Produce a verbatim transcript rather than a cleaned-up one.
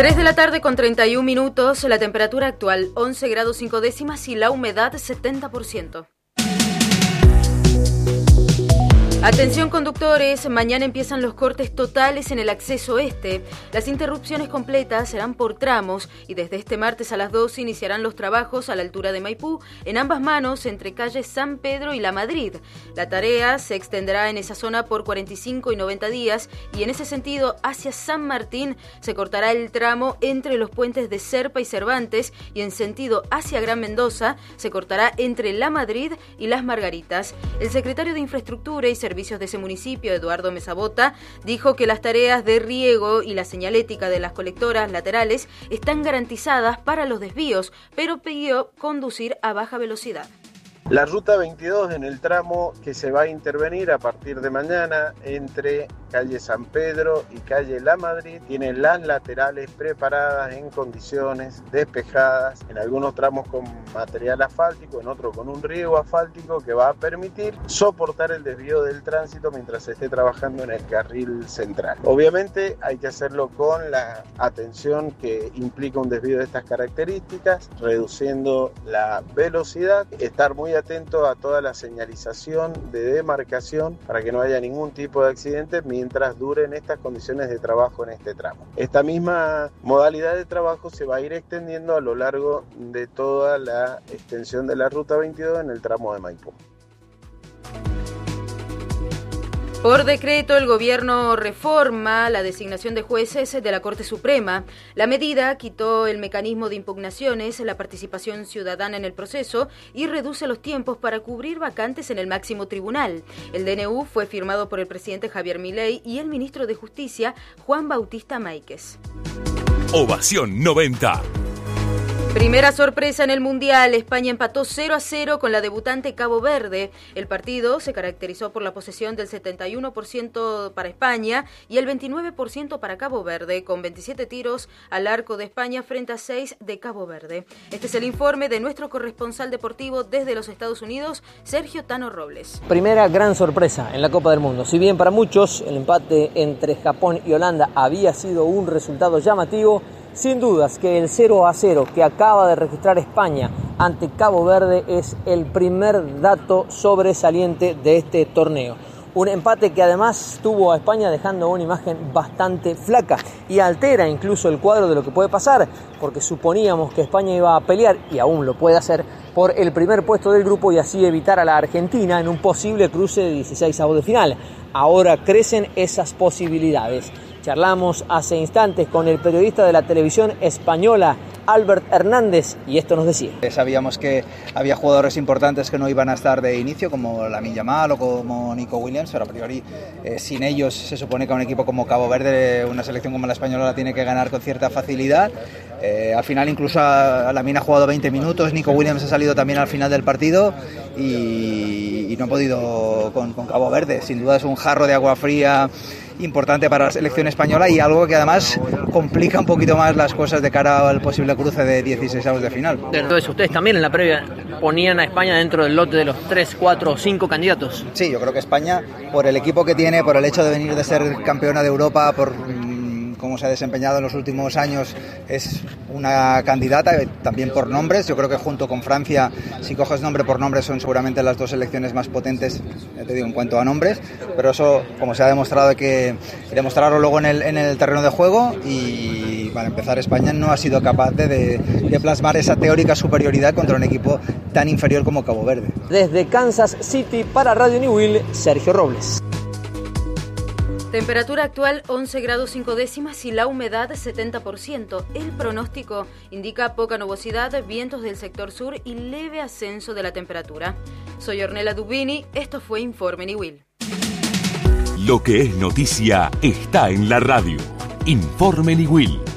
tres de la tarde con treinta y un minutos, la temperatura actual once grados cinco décimas y la humedad setenta por ciento. Atención conductores, mañana empiezan los cortes totales en el acceso este. Las interrupciones completas serán por tramos y desde este martes a las doce iniciarán los trabajos a la altura de Maipú, en ambas manos entre calles San Pedro y La Madrid. La tarea se extenderá en esa zona por cuarenta y cinco y noventa días y en ese sentido hacia San Martín se cortará el tramo entre los puentes de Serpa y Cervantes y en sentido hacia Gran Mendoza se cortará entre La Madrid y Las Margaritas. El secretario de Infraestructura y Servicios de ese municipio, Eduardo Mesabota, dijo que las tareas de riego y la señalética de las colectoras laterales están garantizadas para los desvíos, pero pidió conducir a baja velocidad. La ruta veintidós en el tramo que se va a intervenir a partir de mañana entre calle San Pedro y calle La Madrid tiene las laterales preparadas en condiciones despejadas, en algunos tramos con material asfáltico, en otros con un riego asfáltico que va a permitir soportar el desvío del tránsito mientras se esté trabajando en el carril central. Obviamente hay que hacerlo con la atención que implica un desvío de estas características, reduciendo la velocidad, estar muy atento a toda la señalización de demarcación para que no haya ningún tipo de accidente mientras duren estas condiciones de trabajo en este tramo. Esta misma modalidad de trabajo se va a ir extendiendo a lo largo de toda la extensión de la ruta veintidós en el tramo de Maipú. Por decreto, el gobierno reforma la designación de jueces de la Corte Suprema. La medida quitó el mecanismo de impugnaciones, la participación ciudadana en el proceso y reduce los tiempos para cubrir vacantes en el máximo tribunal. El D N U fue firmado por el presidente Javier Milei y el ministro de Justicia, Juan Bautista Máiquez. Ovación noventa. Primera sorpresa en el Mundial, España empató cero a cero con la debutante Cabo Verde. El partido se caracterizó por la posesión del setenta y uno por ciento para España y el veintinueve por ciento para Cabo Verde, con veintisiete tiros al arco de España frente a seis de Cabo Verde. Este es el informe de nuestro corresponsal deportivo desde los Estados Unidos, Sergio Tano Robles. Primera gran sorpresa en la Copa del Mundo. Si bien para muchos el empate entre Japón y Holanda había sido un resultado llamativo, sin dudas que el cero a cero que acaba de registrar España ante Cabo Verde es el primer dato sobresaliente de este torneo. Un empate que además tuvo a España dejando una imagen bastante flaca y altera incluso el cuadro de lo que puede pasar, porque suponíamos que España iba a pelear, y aún lo puede hacer, por el primer puesto del grupo y así evitar a la Argentina en un posible cruce de dieciseisavos de final. Ahora crecen esas posibilidades. Charlamos hace instantes con el periodista de la televisión española, Albert Hernández, y esto nos decía. Sabíamos que había jugadores importantes que no iban a estar de inicio, como Lamine Yamal o como Nico Williams, pero a priori eh, sin ellos se supone que un equipo como Cabo Verde, una selección como la española, la tiene que ganar con cierta facilidad. Eh, al final incluso Lamine ha jugado veinte minutos, Nico Williams ha salido también al final del partido y, y no ha podido con, con Cabo Verde. Sin duda es un jarro de agua fría importante para la selección española y algo que además complica un poquito más las cosas de cara al posible cruce de dieciseisavos de final. Entonces ustedes también en la previa ponían a España dentro del lote de los tres, cuatro o cinco candidatos. Sí, yo creo que España, por el equipo que tiene, por el hecho de venir de ser campeona de Europa, por cómo se ha desempeñado en los últimos años, es una candidata, también por nombres. Yo creo que junto con Francia, si coges nombre por nombre, son seguramente las dos selecciones más potentes, ya te digo, en cuanto a nombres, pero eso, como se ha demostrado, hay que demostrarlo luego en el, en el terreno de juego y para empezar España no ha sido capaz de, de, de plasmar esa teórica superioridad contra un equipo tan inferior como Cabo Verde. Desde Kansas City para Radio Newell, Sergio Robles. Temperatura actual once grados cinco décimas y la humedad setenta por ciento. El pronóstico indica poca nubosidad, vientos del sector sur y leve ascenso de la temperatura. Soy Ornella Dubini, esto fue Informe Newell. Lo que es noticia está en la radio. Informe Newell.